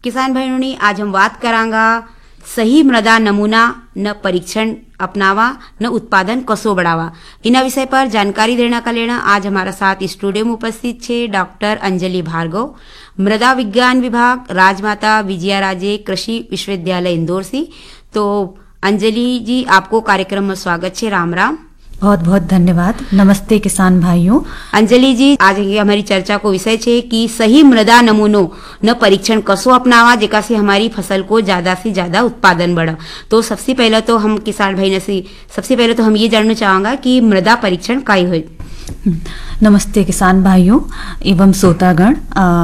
किसान भाई आज हम बात करांगा सही मृदा नमूना न परीक्षण अपनावा न उत्पादन कसो बढ़ावा। इना विषय पर जानकारी देना का लेना आज हमारा साथ स्टूडियो में उपस्थित छे डॉक्टर अंजलि भार्गव, मृदा विज्ञान विभाग, राजमाता विजयाराजे कृषि विश्वविद्यालय इंदौर से। तो अंजलि जी, आपको कार्यक्रम में स्वागत है। राम राम। बहुत बहुत धन्यवाद। नमस्ते किसान भाइयों। अंजलि जी, आज हमारी चर्चा को विषय है कि सही मृदा नमूनो न परीक्षण कसो अपनावा जेका से हमारी फसल को ज्यादा से ज्यादा उत्पादन बढ़ा। तो सबसे पहले तो हम किसान भाई से हम ये जानना चाहेंगे कि मृदा परीक्षण काय है। नमस्ते किसान भाइयों एवं श्रोतागण।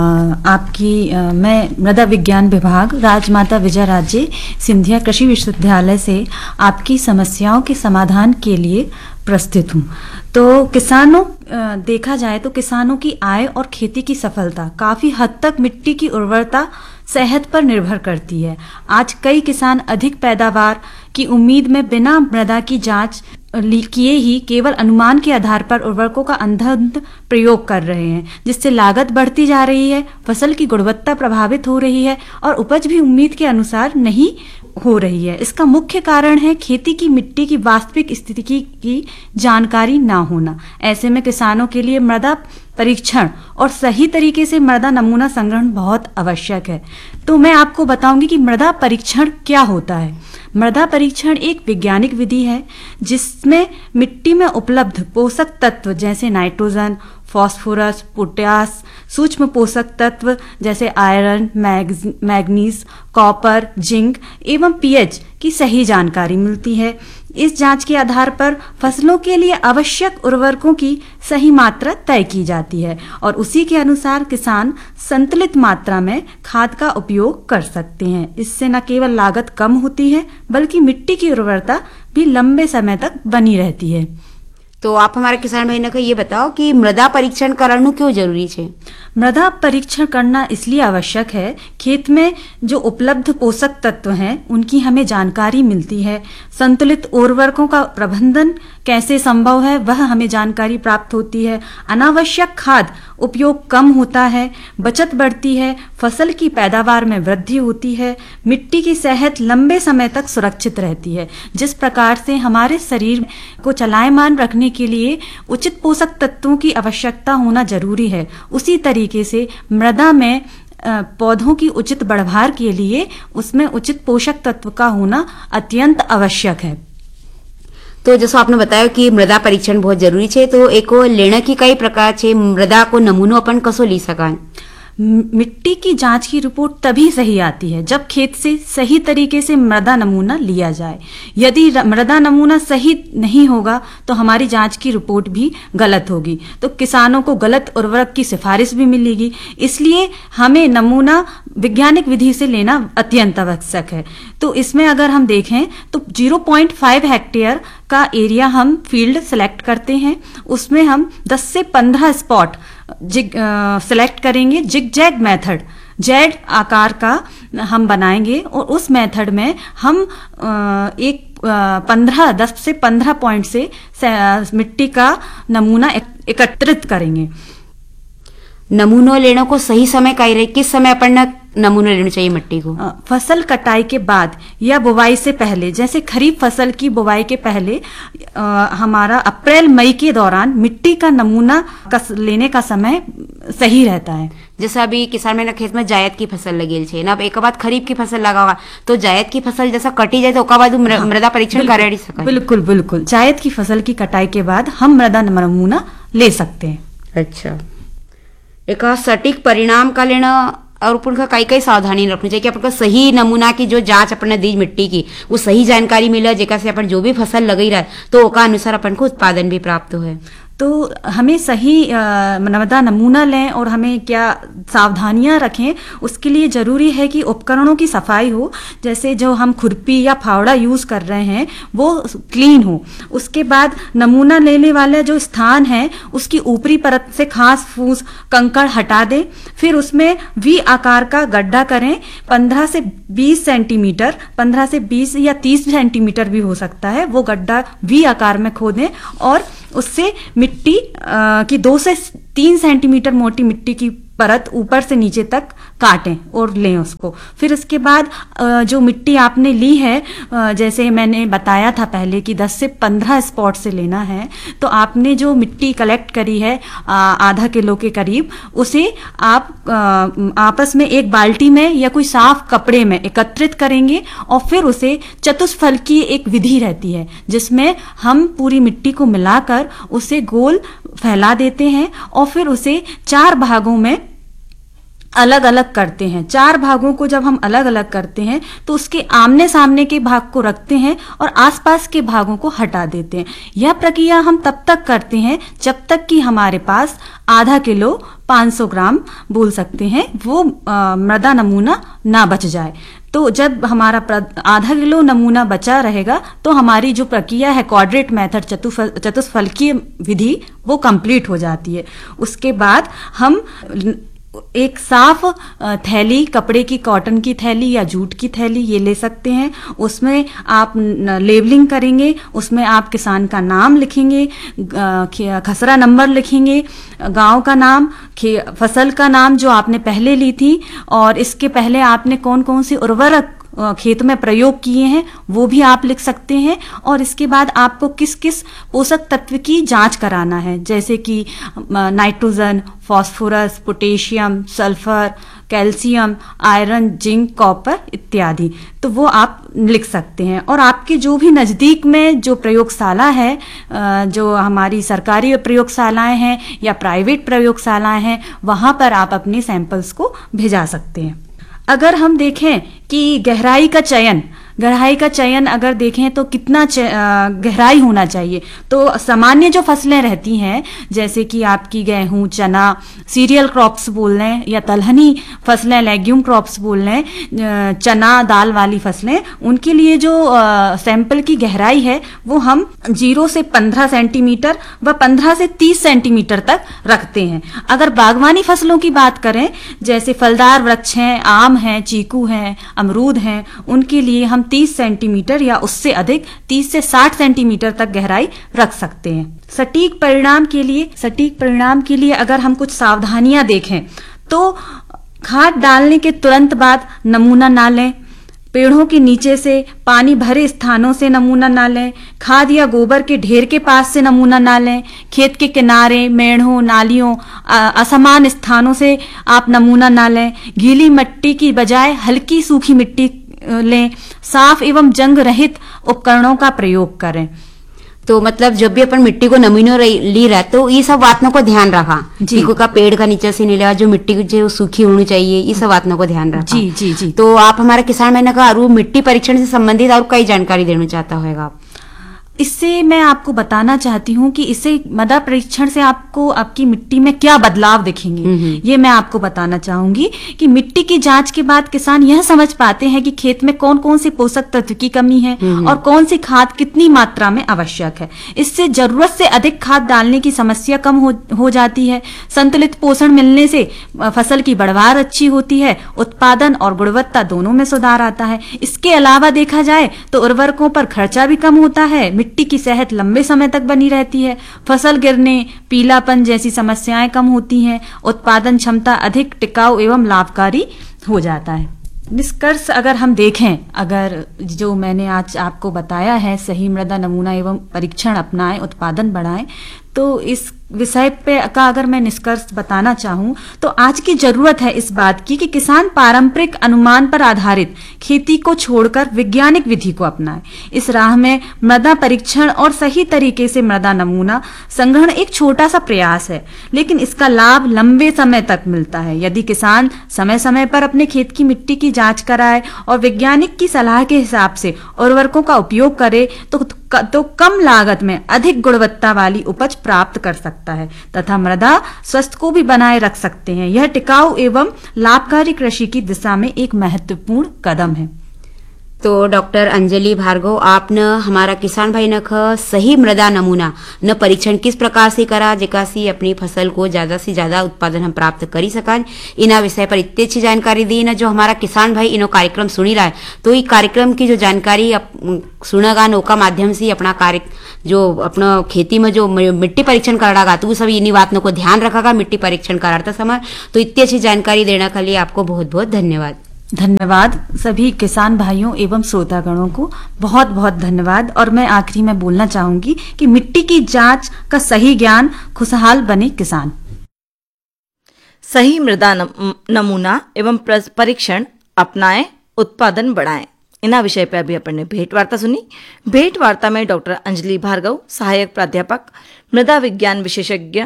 मैं मृदा विज्ञान विभाग, राजमाता विजयाराजे सिंधिया कृषि विश्वविद्यालय से आपकी समस्याओं के समाधान के लिए प्रस्तुत हूँ। तो किसानों देखा जाए तो किसानों की आय और खेती की सफलता काफी हद तक मिट्टी की उर्वरता सेहत पर निर्भर करती है। आज कई किसान अधिक पैदावार की उम्मीद में बिना मृदा की जांच किए ही केवल अनुमान के आधार पर उर्वरकों का अंधाधुंध प्रयोग कर रहे हैं, जिससे लागत बढ़ती जा रही है, फसल की गुणवत्ता प्रभावित हो रही है और उपज भी उम्मीद के अनुसार नहीं हो रही है। इसका मुख्य कारण है खेती की मिट्टी की वास्तविक स्थिति की जानकारी ना होना। ऐसे में किसानों के लिए मृदा परीक्षण और सही तरीके से मृदा नमूना संग्रहण बहुत आवश्यक है। तो मैं आपको बताऊंगी कि मृदा परीक्षण क्या होता है। मृदा परीक्षण एक वैज्ञानिक विधि है जिसमें मिट्टी में उपलब्ध पोषक तत्व जैसे नाइट्रोजन, फास्फोरस, पोटास, सूक्ष्म पोषक तत्व जैसे आयरन, मैग्नीज, कॉपर, जिंक एवं पीएच की सही जानकारी मिलती है। इस जांच के आधार पर फसलों के लिए आवश्यक उर्वरकों की सही मात्रा तय की जाती है और उसी के अनुसार किसान संतुलित मात्रा में खाद का उपयोग कर सकते हैं। इससे न केवल लागत कम होती है बल्कि मिट्टी की उर्वरता भी लंबे समय तक बनी रहती है। तो आप हमारे किसान भाई को ये बताओ कि मृदा परीक्षण करना क्यों जरूरी है। मृदा परीक्षण करना इसलिए आवश्यक है, खेत में जो उपलब्ध पोषक तत्व हैं उनकी हमें जानकारी मिलती है। संतुलित उर्वरकों का प्रबंधन कैसे संभव है वह हमें जानकारी प्राप्त होती है। अनावश्यक खाद उपयोग कम होता है, बचत बढ़ती है, फसल की पैदावार में वृद्धि होती है, मिट्टी की सेहत लंबे समय तक सुरक्षित रहती है। जिस प्रकार से हमारे शरीर को चलायमान रखने के लिए उचित पोषक तत्वों की आवश्यकता होना जरूरी है, उसी तरीके से मृदा में पौधों की उचित बढ़वार के लिए उसमें उचित पोषक तत्व का होना अत्यंत आवश्यक है। तो जैसा आपने बताया कि मृदा परीक्षण बहुत जरूरी है, तो एक लेना की कई प्रकार छे मृदा को नमूनो अपन कसो ली सका। मिट्टी की जांच की रिपोर्ट तभी सही आती है जब खेत से सही तरीके से मृदा नमूना लिया जाए। यदि मृदा नमूना सही नहीं होगा तो हमारी जांच की रिपोर्ट भी गलत होगी, तो किसानों को गलत उर्वरक की सिफारिश भी मिलेगी। इसलिए हमें नमूना वैज्ञानिक विधि से लेना अत्यंत आवश्यक है। तो इसमें अगर हम देखें तो 0.5 हेक्टेयर का एरिया हम फील्ड सेलेक्ट करते हैं, उसमें हम 10 से 15 स्पॉट सेलेक्ट करेंगे। जिग-जैग मेथड जेड आकार का हम बनाएंगे और उस मेथड में हम 10 से 15 पॉइंट से मिट्टी का नमूना एकत्रित करेंगे। नमूनो लेने को सही समय का रहे, किस समय अपन नमूना लेना चाहिए मिट्टी को? फसल कटाई के बाद या बुवाई से पहले, जैसे खरीफ फसल की बुवाई के पहले हमारा अप्रैल मई के दौरान मिट्टी का नमूना लेने का समय सही रहता है। जैसा अभी किसान में खेत में जायद की फसल लगेल छे ना, अब एक बाद खरीफ की फसल लगावा तो जायद की फसल जैसा कटी जाए तो ओका बाद मृदा परीक्षण करा सके। बिल्कुल बिल्कुल, जायद की फसल की कटाई के बाद हम मृदा नमूना ले सकते हैं। अच्छा, एक सटीक परिणाम का लेना और अपन का कई सावधानी रखनी चाहिए कि अपन को सही नमूना की जो जांच अपन दी मिट्टी की वो सही जानकारी मिले, जेका से अपन जो भी फसल लगी रहा तो ओका अनुसार अपन को उत्पादन भी प्राप्त हो। तो हमें सही मृदा नमूना लें और हमें क्या सावधानियां रखें, उसके लिए जरूरी है कि उपकरणों की सफाई हो। जैसे जो हम खुरपी या फावड़ा यूज कर रहे हैं वो क्लीन हो। उसके बाद नमूना लेने वाला जो स्थान है उसकी ऊपरी परत से घास फूस कंकड़ हटा दें, फिर उसमें वी आकार का गड्ढा करें। 15 से 20 सेंटीमीटर, 15 से 20 या 30 सेंटीमीटर भी हो सकता है, वो गड्ढा वी आकार में खोदें और उससे मिट्टी की 2 से 3 सेंटीमीटर मोटी मिट्टी की परत ऊपर से नीचे तक काटें और लें उसको। फिर उसके बाद जो मिट्टी आपने ली है, जैसे मैंने बताया था पहले कि 10 से 15 स्पॉट से लेना है, तो आपने जो मिट्टी कलेक्ट करी है आधा किलो के करीब, उसे आप आपस में एक बाल्टी में या कोई साफ कपड़े में एकत्रित करेंगे और फिर उसे चतुष्फल की एक विधि रहती है जिसमें हम पूरी मिट्टी को मिलाकर उसे गोल फैला देते हैं और फिर उसे 4 भागों में अलग अलग करते हैं। 4 भागों को जब हम अलग अलग करते हैं तो उसके आमने सामने के भाग को रखते हैं और आसपास के भागों को हटा देते हैं। यह प्रक्रिया हम तब तक करते हैं जब तक कि हमारे पास आधा किलो 500 ग्राम बोल सकते हैं वो मृदा नमूना ना बच जाए। तो जब हमारा आधा किलो नमूना बचा रहेगा तो हमारी जो प्रक्रिया है क्वाड्रेट मेथड चतुष्फलकीय विधि वो कंप्लीट हो जाती है। उसके बाद हम एक साफ थैली, कपड़े की, कॉटन की थैली या जूट की थैली ये ले सकते हैं। उसमें आप लेबलिंग करेंगे, उसमें आप किसान का नाम लिखेंगे, खसरा नंबर लिखेंगे, गांव का नाम, फसल का नाम जो आपने पहले ली थी और इसके पहले आपने कौन कौन से उर्वरक खेत में प्रयोग किए हैं वो भी आप लिख सकते हैं। और इसके बाद आपको किस किस पोषक तत्व की जांच कराना है, जैसे कि nitrogen, phosphorus, potassium, sulphur, calcium, iron, zinc, copper इत्यादि, तो वो आप लिख सकते हैं। और आपके जो भी नज़दीक में जो प्रयोगशाला है, जो हमारी सरकारी प्रयोगशालाएं हैं या प्राइवेट प्रयोगशालाएं हैं, वहां पर आप अपने सैंपल्स को भेजा सकते हैं। अगर हम देखें कि गहराई का चयन अगर देखें तो कितना गहराई होना चाहिए, तो सामान्य जो फसलें रहती हैं जैसे कि आपकी गेहूं, चना, सीरियल क्रॉप्स बोल लें या दलहनी फसलें, लेग्यूम क्रॉप्स बोल लें, चना दाल वाली फसलें, उनके लिए जो सैंपल की गहराई है वो हम 0 से 15 सेंटीमीटर व 15 से 30 सेंटीमीटर तक रखते हैं। अगर बागवानी फसलों की बात करें, जैसे फलदार वृक्ष हैं, आम हैं, चीकू हैं, अमरूद हैं, उनके लिए हम 30 सेंटीमीटर या उससे अधिक 30 से 60 सेंटीमीटर तक गहराई रख सकते हैं। सटीक परिणाम के लिए अगर हम कुछ सावधानियां देखें तो खाद डालने के तुरंत बाद नमूना ना लें, पेड़ों के नीचे से, पानी भरे स्थानों से नमूना ना लें, खाद या गोबर के ढेर के पास से नमूना ना लें, खेत के किनारे, मेढ़ों, नालियों, असमान स्थानों से आप नमूना ना लें, गीली मिट्टी की बजाय हल्की सूखी मिट्टी लें, साफ एवं जंग रहित उपकरणों का प्रयोग करें। तो मतलब जब भी अपन मिट्टी को नमूना ली रहा तो ये सब बातों को ध्यान रखा, चीकू का पेड़ का नीचे से नहीं लेगा, जो मिट्टी जो सूखी होनी चाहिए, ये सब बातों को ध्यान रखा। जी जी जी। तो आप हमारे किसान महीना का और मिट्टी परीक्षण से संबंधित और कई जानकारी देना चाहता होगा आप? इससे मैं आपको बताना चाहती हूँ कि इससे मृदा परीक्षण से आपको आपकी मिट्टी में क्या बदलाव दिखेंगे, ये मैं आपको बताना चाहूंगी कि मिट्टी की जांच के बाद किसान यह समझ पाते हैं कि खेत में कौन कौन से पोषक तत्व की कमी है और कौन सी खाद कितनी मात्रा में आवश्यक है। इससे जरूरत से अधिक खाद डालने की समस्या कम हो जाती है। संतुलित पोषण मिलने से फसल की बढ़वार अच्छी होती है, उत्पादन और गुणवत्ता दोनों में सुधार आता है। इसके अलावा देखा जाए तो उर्वरकों पर खर्चा भी कम होता है, मिट्टी की सेहत लंबे समय तक बनी रहती है, फसल गिरने, पीलापन जैसी समस्याएं कम होती हैं, उत्पादन क्षमता अधिक टिकाऊ एवं लाभकारी हो जाता है। निष्कर्ष अगर हम देखें, अगर जो मैंने आज आपको बताया है, सही मृदा नमूना एवं परीक्षण अपनाएं, उत्पादन बढ़ाएं, तो इस विषय पे का अगर मैं निष्कर्ष बताना चाहूं तो आज की जरूरत है इस बात की कि किसान पारंपरिक अनुमान पर आधारित खेती को छोड़कर वैज्ञानिक विधि को अपनाएं। इस राह में मृदा परीक्षण और सही तरीके से मृदा नमूना संग्रहण एक छोटा सा प्रयास है, लेकिन इसका लाभ लंबे समय तक मिलता है। यदि किसान समय समय पर अपने खेत की मिट्टी की जांच कराए और वैज्ञानिक की सलाह के हिसाब से उर्वरकों का उपयोग करे तो कम लागत में अधिक गुणवत्ता वाली उपज प्राप्त कर सकता है तथा मृदा स्वास्थ्य को भी बनाए रख सकते हैं। यह टिकाऊ एवं लाभकारी कृषि की दिशा में एक महत्वपूर्ण कदम है। तो डॉक्टर अंजलि भार्गव, आप न हमारा किसान भाई न सही मृदा नमूना न परीक्षण किस प्रकार से करा जेका सी अपनी फसल को ज्यादा से ज्यादा उत्पादन हम प्राप्त करी सकन, इना विषय पर इतनी अच्छी जानकारी दी न जो हमारा किसान भाई इनो कार्यक्रम सुनी रहा है। तो ये कार्यक्रम की जो जानकारी सुनेगा नौका माध्यम से अपना कार्य जो अपना खेती में जो मिट्टी परीक्षण करागा तो सभी इन्हीं बातों को ध्यान रखेगा मिट्टी परीक्षण कराता समय। तो इतनी अच्छी जानकारी देने के लिए आपको बहुत बहुत धन्यवाद। धन्यवाद सभी किसान भाइयों एवं श्रोतागणों को बहुत बहुत धन्यवाद। और मैं आखिरी में बोलना चाहूंगी कि मिट्टी की जांच का सही ज्ञान, खुशहाल बने किसान। सही मृदा नमूना एवं परीक्षण अपनाएं, उत्पादन बढ़ाएं। इना विषय पर अभी अपन ने भेंट वार्ता सुनी। भेंट वार्ता में डॉक्टर अंजलि भार्गव, सहायक प्राध्यापक मृदा विज्ञान विशेषज्ञ,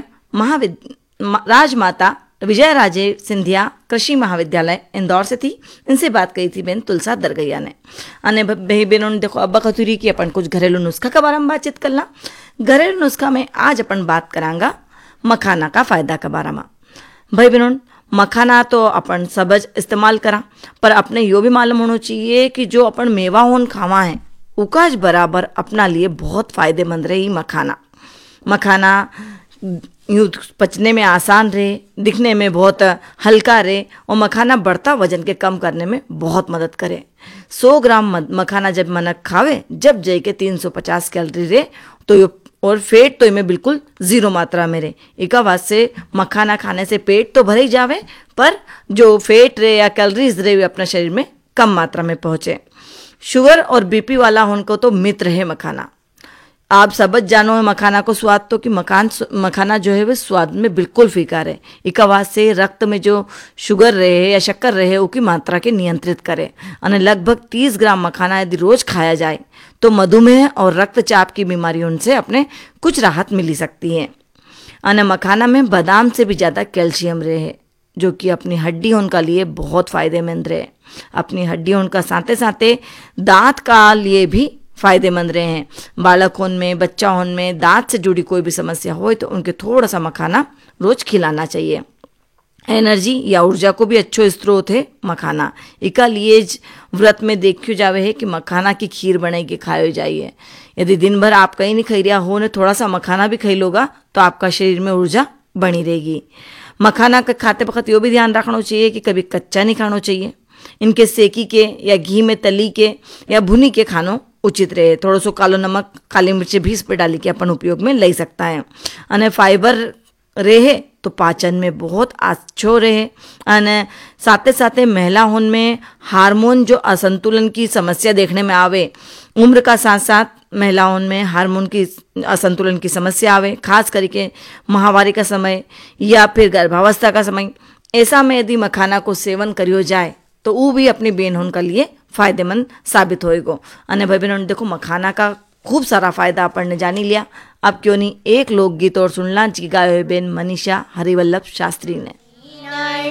राजमाता विजयराजे सिंधिया कृषि महाविद्यालय इंदौर से थी। इनसे बात कही थी बेन तुलसा दरगैया ने। अने भाई बहनों ने देखो अब्बा खतूरी की अपन कुछ घरेलू नुस्खा के बारे में बातचीत करना। घरेलू नुस्खा में आज अपन बात करांगा मखाना का फायदा के बारे में। भाई बहनों, मखाना तो अपन सबज इस्तेमाल करा, पर अपने यो भी मालूम होना चाहिए कि जो अपन मेवा होन खावा है उकाज बराबर अपना लिए बहुत फायदेमंद रही मखाना। मखाना यूँ पचने में आसान रहे, दिखने में बहुत हल्का रहे और मखाना बढ़ता वजन के कम करने में बहुत मदद करे। 100 ग्राम मखाना जब मनक खावे जब जय के 350 कैलोरी रहे तो यो और फेट तो इमें बिल्कुल जीरो मात्रा में रहे। इका वास्ते मखाना खाने से पेट तो भर ही जावे पर जो फेट रहे या कैलोरीज रहे वे अपने शरीर में कम मात्रा में पहुँचे। शुगर और बीपी वाला होने को तो मित्र है मखाना। आप सबज जानो है मखाना को स्वाद तो कि मखाना जो है वह स्वाद में बिल्कुल फीका रहे। इका वास्ते रक्त में जो शुगर रहे या शक्कर रहे उसकी मात्रा के नियंत्रित करे। और लगभग 30 ग्राम मखाना यदि रोज खाया जाए तो मधुमेह और रक्तचाप की बीमारियों से अपने कुछ राहत मिली सकती है। और मखाना में बादाम से भी ज़्यादा कैल्शियम रहे जो कि अपनी हड्डी होने का लिए बहुत फायदेमंद रहे। अपनी हड्डी होने का साथे साथे दांत का लिए भी फायदेमंद रहे हैं। बालक होने में, बच्चा होने में दांत से जुड़ी कोई भी समस्या हो तो उनके थोड़ा सा मखाना रोज खिलाना चाहिए। एनर्जी या ऊर्जा को भी अच्छो स्रोत है मखाना। इका लिए व्रत में देखियो जावे है कि मखाना की खीर बने के खायो जाइए। यदि दिन भर आप कहीं नहीं खाई रहा हो ने थोड़ा सा मखाना भी खाई लोगा तो आपका शरीर में ऊर्जा बनी रहेगी। मखाना का खाते वक्त यो भी ध्यान रखना चाहिए कि कभी कच्चा नहीं खाना चाहिए। इनके सेकी के या घी में तली के या भुनी के खानो उचित रहे। थोड़ा सो कालो नमक, काली मिर्च भी इस पर डाली के अपन उपयोग में ले सकता है। अने फाइबर रहे तो पाचन में बहुत अच्छो रहे। अने साथे साथे महिला होने में हार्मोन जो असंतुलन की समस्या देखने में आवे, उम्र का साथ साथ महिलाओं में हार्मोन की असंतुलन की समस्या आवे, खास करके माहवारी का समय या फिर गर्भावस्था का समय, ऐसा में यदि मखाना को सेवन करियो जाए तो वो भी अपनी बेन होने के लिए फायदेमंद साबित होएगो। अने भाई बहनों देखो मखाना का खूब सारा फायदा अपन ने जानी लिया। अब क्यों नहीं एक लोकगीत और सुनला जी गायो बेन मनीषा हरिवल्लभ शास्त्री ने।